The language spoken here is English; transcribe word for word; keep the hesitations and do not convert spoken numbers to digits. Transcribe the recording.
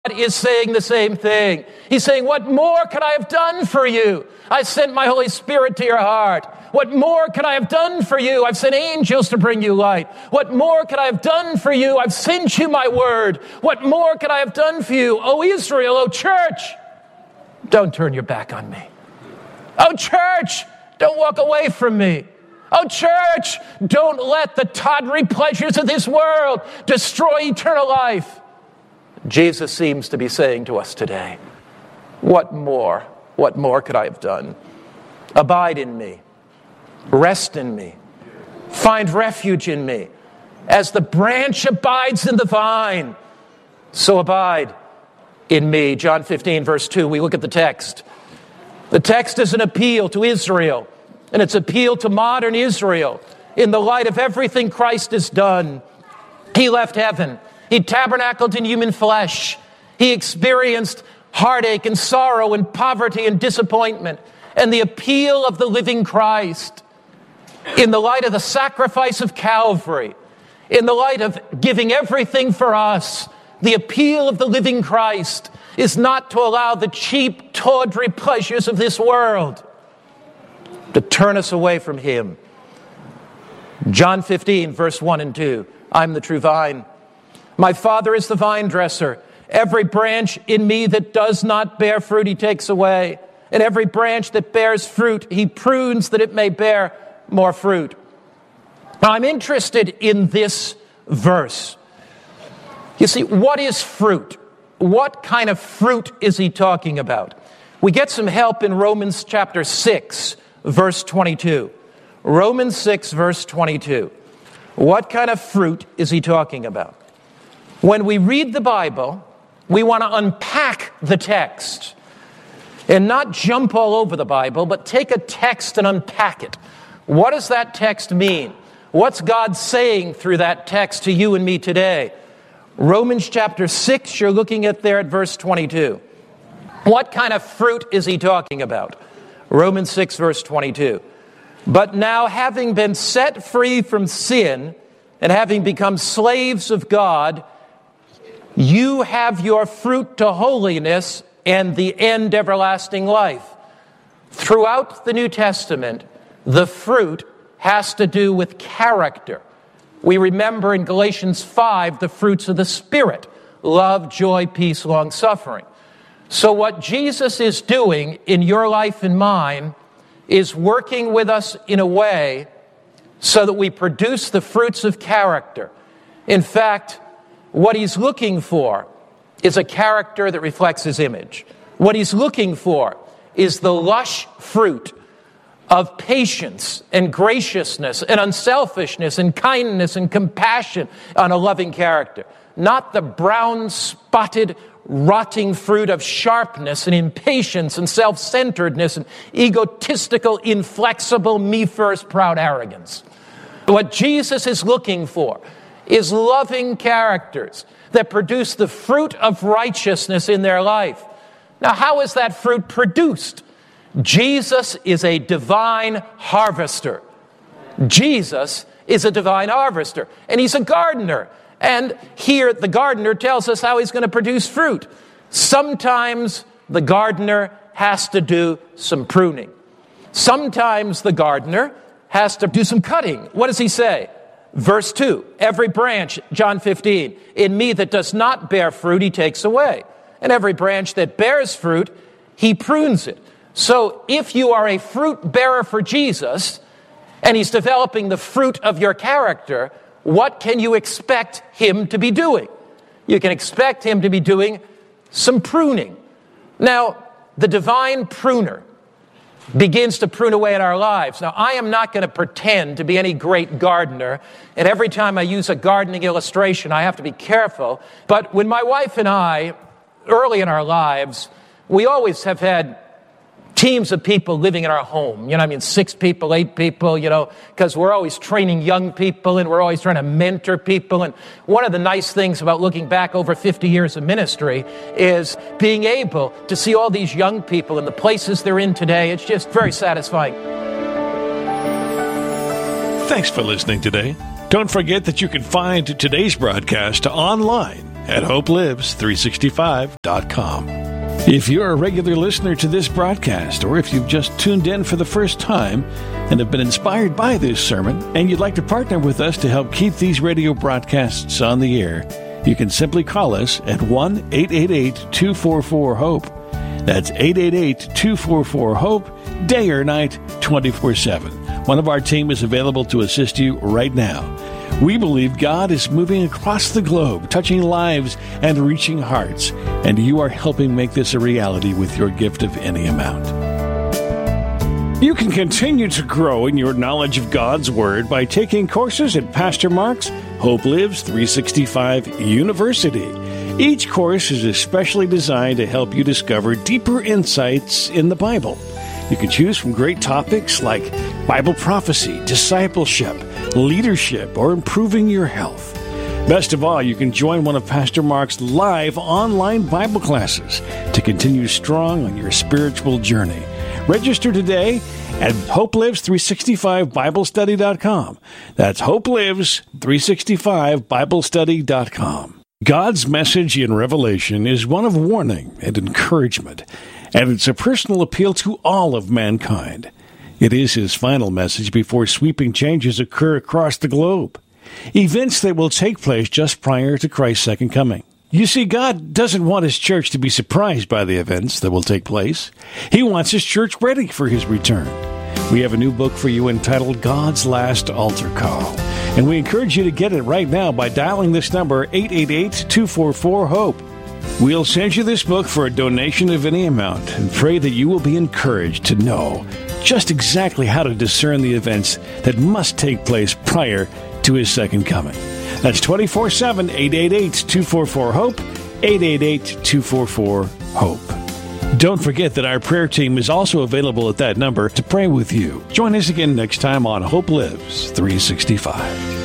is saying the same thing. He's saying, what more could I have done for you? I sent my Holy Spirit to your heart. What more could I have done for you? I've sent angels to bring you light. What more could I have done for you? I've sent you my word. What more could I have done for you? O Israel, O church, don't turn your back on me. O church, don't walk away from me. Oh, church, don't let the tawdry pleasures of this world destroy eternal life. Jesus seems to be saying to us today, what more, what more could I have done? Abide in me. Rest in me. Find refuge in me. As the branch abides in the vine, so abide in me. John fifteen, verse two, we look at the text. The text is an appeal to Israel, and it's an appeal to modern Israel in the light of everything Christ has done. He left heaven. He tabernacled in human flesh. He experienced heartache and sorrow and poverty and disappointment. And the appeal of the living Christ, in the light of the sacrifice of Calvary, in the light of giving everything for us, the appeal of the living Christ is not to allow the cheap, tawdry pleasures of this world to turn us away from him. John fifteen, verse one and two, I'm the true vine. My Father is the vine dresser. Every branch in me that does not bear fruit, he takes away. And every branch that bears fruit, he prunes that it may bear more fruit. Now, I'm interested in this verse. You see, what is fruit? What kind of fruit is he talking about? We get some help in Romans chapter six, verse twenty-two. Romans six, verse twenty-two. What kind of fruit is he talking about? When we read the Bible, we want to unpack the text and not jump all over the Bible, but take a text and unpack it. What does that text mean? What's God saying through that text to you and me today? Romans chapter six, you're looking at there at verse twenty-two. What kind of fruit is he talking about? Romans six, verse twenty-two. But now, having been set free from sin and having become slaves of God, you have your fruit to holiness and the end everlasting life. Throughout the New Testament, the fruit has to do with character. We remember in Galatians five the fruits of the Spirit: love, joy, peace, long-suffering. So what Jesus is doing in your life and mine is working with us in a way so that we produce the fruits of character. In fact, what he's looking for is a character that reflects his image. What he's looking for is the lush fruit of patience and graciousness and unselfishness and kindness and compassion on a loving character. Not the brown, spotted, rotting fruit of sharpness and impatience and self-centeredness and egotistical, inflexible, me-first, proud arrogance. What Jesus is looking for is loving characters that produce the fruit of righteousness in their life. Now, how is that fruit produced? Jesus is a divine harvester. Jesus is a divine harvester, and he's a gardener. And here the gardener tells us how he's going to produce fruit. Sometimes the gardener has to do some pruning. Sometimes the gardener has to do some cutting. What does he say? Verse two, every branch, John fifteen, in me that does not bear fruit, he takes away. And every branch that bears fruit, he prunes it. So if you are a fruit bearer for Jesus, and he's developing the fruit of your character, what can you expect him to be doing? You can expect him to be doing some pruning. Now, the divine pruner begins to prune away in our lives. Now, I am not going to pretend to be any great gardener, and every time I use a gardening illustration, I have to be careful. But when my wife and I, early in our lives, we always have had teams of people living in our home. You know, I mean, six people, eight people, you know, because we're always training young people and we're always trying to mentor people. And one of the nice things about looking back over fifty years of ministry is being able to see all these young people and the places they're in today. It's just very satisfying. Thanks for listening today. Don't forget that you can find today's broadcast online at hope lives three sixty-five dot com. If you're a regular listener to this broadcast, or if you've just tuned in for the first time and have been inspired by this sermon, and you'd like to partner with us to help keep these radio broadcasts on the air, you can simply call us at one eight eight eight, two four four, HOPE. That's eight eight eight, two four four, HOPE, day or night, twenty-four seven. One of our team is available to assist you right now. We believe God is moving across the globe, touching lives and reaching hearts, and you are helping make this a reality with your gift of any amount. You can continue to grow in your knowledge of God's Word by taking courses at Pastor Mark's Hope Lives three sixty-five University. Each course is especially designed to help you discover deeper insights in the Bible. You can choose from great topics like Bible prophecy, discipleship, leadership, or improving your health. Best of all, you can join one of Pastor Mark's live online Bible classes to continue strong on your spiritual journey. Register today at hope lives three sixty-five bible study dot com. That's hope lives three sixty-five bible study dot com. God's message in Revelation is one of warning and encouragement, and it's a personal appeal to all of mankind. It is his final message before sweeping changes occur across the globe, events that will take place just prior to Christ's second coming. You see, God doesn't want his church to be surprised by the events that will take place. He wants his church ready for his return. We have a new book for you entitled God's Last Altar Call, and we encourage you to get it right now by dialing this number, eight eight eight, two four four, HOPE. We'll send you this book for a donation of any amount and pray that you will be encouraged to know just exactly how to discern the events that must take place prior to his second coming. That's twenty-four seven, eight eight eight, two four four, HOPE, eight eight eight, two four four, HOPE. Don't forget that our prayer team is also available at that number to pray with you. Join us again next time on Hope Lives three sixty-five.